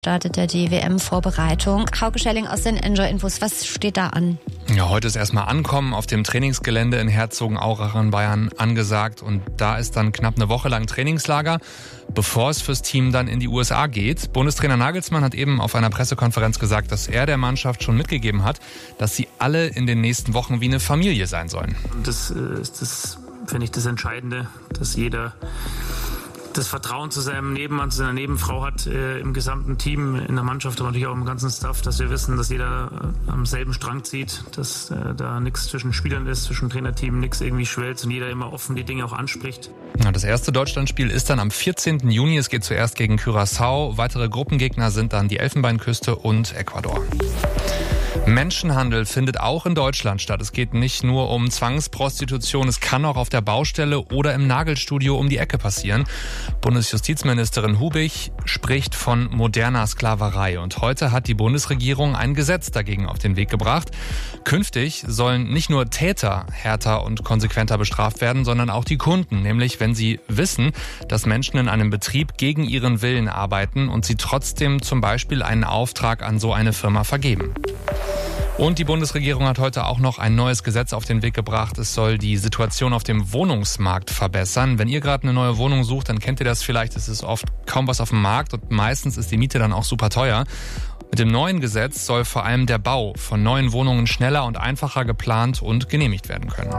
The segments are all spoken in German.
startet ja die WM-Vorbereitung. Hauke Schelling aus den Enjoy-Infos. Was steht da an? Ja, heute ist erstmal Ankommen auf dem Trainingsgelände in Herzogenaurach in Bayern angesagt. Und da ist dann knapp eine Woche lang Trainingslager, bevor es fürs Team dann in die USA geht. Bundestrainer Nagelsmann hat eben auf einer Pressekonferenz gesagt, dass er der Mannschaft schon mitgegeben hat, dass sie alle in den nächsten Wochen wie eine Familie sein sollen. Und das ist, finde ich, das Entscheidende, dass jeder das Vertrauen zu seinem Nebenmann, zu seiner Nebenfrau hat im gesamten Team, in der Mannschaft, aber natürlich auch im ganzen Staff, dass wir wissen, dass jeder am selben Strang zieht, dass da nichts zwischen Spielern ist, zwischen Trainerteam, nichts irgendwie schwelzt und jeder immer offen die Dinge auch anspricht. Ja, das erste Deutschlandspiel ist dann am 14. Juni. Es geht zuerst gegen Curaçao. Weitere Gruppengegner sind dann die Elfenbeinküste und Ecuador. Menschenhandel findet auch in Deutschland statt. Es geht nicht nur um Zwangsprostitution, es kann auch auf der Baustelle oder im Nagelstudio um die Ecke passieren. Bundesjustizministerin Hubig spricht von moderner Sklaverei. Und heute hat die Bundesregierung ein Gesetz dagegen auf den Weg gebracht. Künftig sollen nicht nur Täter härter und konsequenter bestraft werden, sondern auch die Kunden. Nämlich, wenn sie wissen, dass Menschen in einem Betrieb gegen ihren Willen arbeiten und sie trotzdem zum Beispiel einen Auftrag an so eine Firma vergeben. Und die Bundesregierung hat heute auch noch ein neues Gesetz auf den Weg gebracht. Es soll die Situation auf dem Wohnungsmarkt verbessern. Wenn ihr gerade eine neue Wohnung sucht, dann kennt ihr das vielleicht. Es ist oft kaum was auf dem Markt und meistens ist die Miete dann auch super teuer. Mit dem neuen Gesetz soll vor allem der Bau von neuen Wohnungen schneller und einfacher geplant und genehmigt werden können.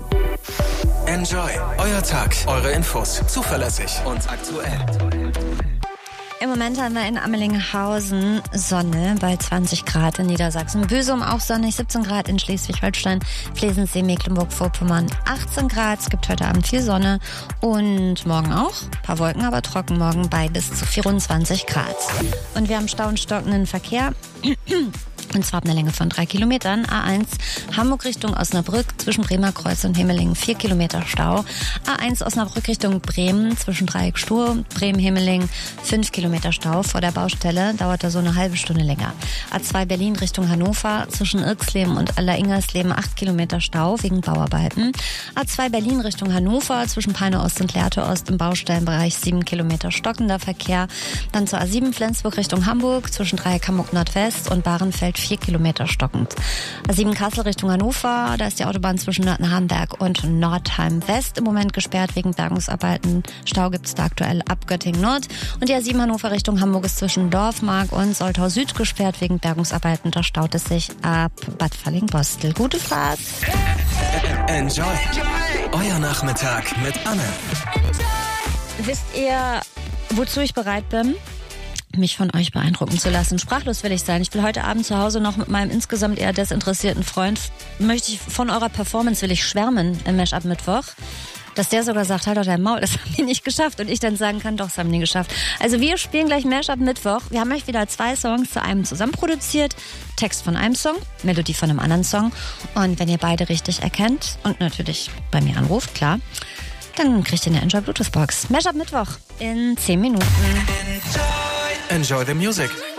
Enjoy, euer Tag, eure Infos, zuverlässig und aktuell. Im Moment haben wir in Ammelinghausen Sonne bei 20 Grad, in Niedersachsen. Büsum auch sonnig, 17 Grad in Schleswig-Holstein, Flesensee, Mecklenburg-Vorpommern 18 Grad. Es gibt heute Abend viel Sonne und morgen auch. Ein paar Wolken, aber trocken morgen bei bis zu 24 Grad. Und wir haben Stau und stockenden Verkehr. Und zwar ab einer Länge von 3 Kilometern. A1 Hamburg Richtung Osnabrück zwischen Bremerkreuz und Hemmelingen 4 Kilometer Stau. A1 Osnabrück Richtung Bremen zwischen Dreieck Stur, Bremen-Hemmelingen 5 Kilometer Stau. Vor der Baustelle dauert da so eine halbe Stunde länger. A2 Berlin Richtung Hannover zwischen Irksleben und Alleringersleben 8 Kilometer Stau wegen Bauarbeiten. A2 Berlin Richtung Hannover zwischen Peine Ost und Lehrte Ost im Baustellenbereich 7 Kilometer stockender Verkehr. Dann zur A7 Flensburg Richtung Hamburg zwischen Dreieck Hamburg Nordwest und Bahrenfeld 4 Kilometer stockend. A7 Kassel Richtung Hannover, da ist die Autobahn zwischen Nordhamberg und Nordheim West im Moment gesperrt wegen Bergungsarbeiten. Stau gibt es da aktuell ab Göttingen Nord. Und die A7 Hannover Richtung Hamburg ist zwischen Dorfmark und Soltau Süd gesperrt wegen Bergungsarbeiten. Da staut es sich ab Bad Falling-Bostel. Gute Fahrt! Enjoy, euer Nachmittag mit Anne. Wisst ihr, wozu ich bereit bin? Mich von euch beeindrucken zu lassen. Sprachlos will ich sein. Ich will heute Abend zu Hause noch mit meinem insgesamt eher desinteressierten Freund, von eurer Performance will ich schwärmen im Mashup Mittwoch. Dass der sogar sagt, halt doch dein Maul, das haben die nicht geschafft. Und ich dann sagen kann, doch, das haben die geschafft. Also wir spielen gleich Mashup Mittwoch. Wir haben euch wieder 2 Songs zu einem zusammen produziert. Text von einem Song, Melodie von einem anderen Song. Und wenn ihr beide richtig erkennt und natürlich bei mir anruft, klar, dann kriegt ihr eine Enjoy Bluetooth Box. Mashup Mittwoch in 10 Minuten. Enjoy the music.